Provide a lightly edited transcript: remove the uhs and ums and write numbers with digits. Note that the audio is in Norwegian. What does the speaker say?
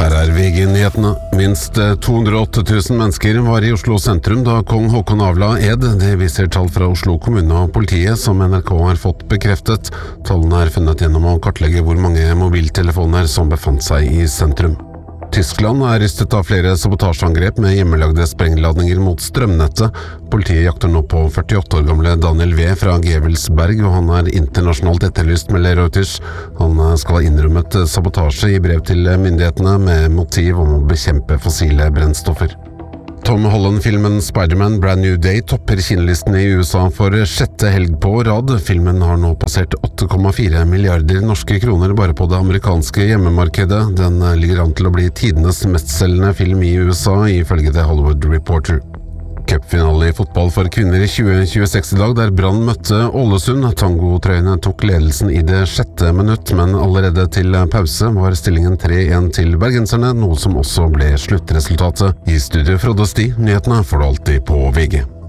Her VG-nyhetene. Minst 208 000 mennesker var i Oslo sentrum da kong Håkon avla ed. Det viser tall fra Oslo kommune og politiet, som NRK har fått bekreftet. Tallene er funnet gjennom å kartlegge hvor mange mobiltelefoner som befant seg i sentrum. Tyskland er rystet av flere sabotasjeangrep med hjemmelagde sprengladninger mot strømnettet. Politiet jakter nå på 48 år gamle Daniel V. fra Gevelsberg, og han er internasjonalt etterlyst, melder Reuters. Han skal ha innrømmet sabotasje i brev til myndighetene med motiv om å bekjempe fossile brennstoffer. Tom Holland-filmen Spider-Man Brand New Day topper kinolisten i USA for 6. helg på rad. Filmen har nå passert 8,4 milliarder norske kroner bare på det amerikanske hjemmemarkedet. Den ligger an til å bli tidenes mestselgende film i USA, ifølge The Hollywood Reporter. Cupfinale i fotball for kvinner i 2026 i dag, der Brann møtte Ålesund. Tangotrøyene tok ledelsen i det 6. minutt, men allerede til pause var stillingen 3-1 til bergenserne, noe som også ble sluttresultatet. I studio Frode Sti, nyhetene får du alltid på VG.